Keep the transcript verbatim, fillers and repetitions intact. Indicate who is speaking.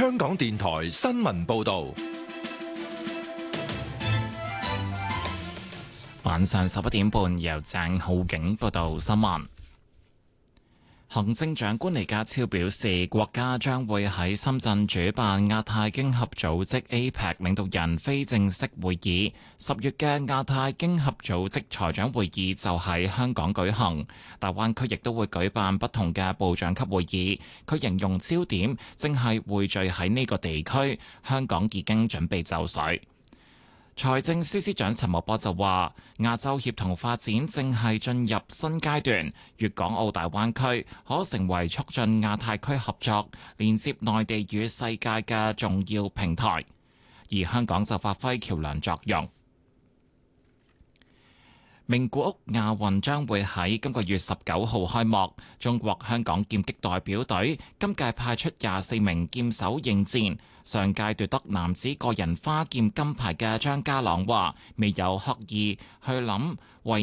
Speaker 1: 香港電台新聞報道。
Speaker 2: 晚上十一點半，由鄭浩景報道新聞。行政長官李家超表示，國家將會喺深圳主辦亞太經合組織 A P E C 領導人非正式會議。十月嘅亞太經合組織財長會議就喺香港舉行，大灣區亦都會舉辦不同嘅部長級會議。佢形容焦點正係匯聚喺呢個地區，香港已經準備就緒。財政司司長陳茂波就話，亞洲協同發展正係進入新階段，粵港澳大灣區可成為促進亞太區合作、連接內地與世界嘅重要平台，而香港就發揮橋樑作用。名古屋亞運將會喺今個月十九號開幕，中國香港劍擊代表隊今屆派出廿四名劍手應戰。上屆奪得男子個人花劍金牌嘅張家朗話：未有刻意去諗為